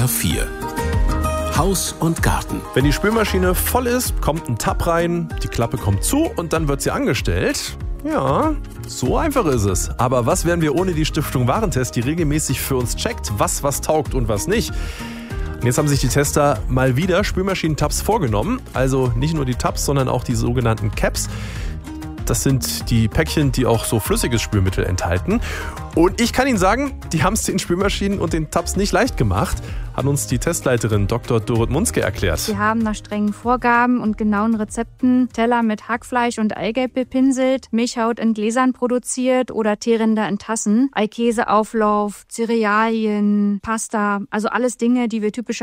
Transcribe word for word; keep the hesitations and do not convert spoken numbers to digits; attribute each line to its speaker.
Speaker 1: R vier. Haus und Garten.
Speaker 2: Wenn die Spülmaschine voll ist, kommt ein Tab rein, die Klappe kommt zu und dann wird sie angestellt. Ja, so einfach ist es. Aber was wären wir ohne die Stiftung Warentest, die regelmäßig für uns checkt, was was taugt und was nicht? Und jetzt haben sich die Tester mal wieder Spülmaschinen-Tabs vorgenommen. Also nicht nur die Tabs, sondern auch die sogenannten Caps. Das sind die Päckchen, die auch so flüssiges Spülmittel enthalten. Und ich kann Ihnen sagen, die haben es den Spülmaschinen und den Tabs nicht leicht gemacht, hat uns die Testleiterin Doktor Dorit Munzke erklärt.
Speaker 3: Wir haben nach strengen Vorgaben und genauen Rezepten Teller mit Hackfleisch und Eigelb bepinselt, Milchhaut in Gläsern produziert oder Teerinder in Tassen, Eikäseauflauf, Cerealien, Pasta, also alles Dinge, die wir typischerweise